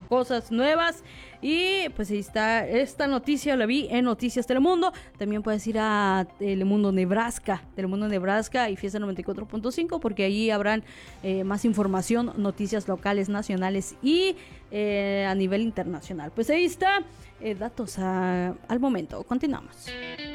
cosas nuevas. Y pues ahí está, esta noticia la vi en Noticias Telemundo. También puedes ir a Telemundo Nebraska y Fiesta 94.5, porque ahí habrán más información, noticias locales, nacionales y a nivel internacional. Pues ahí está, datos al momento. Continuamos.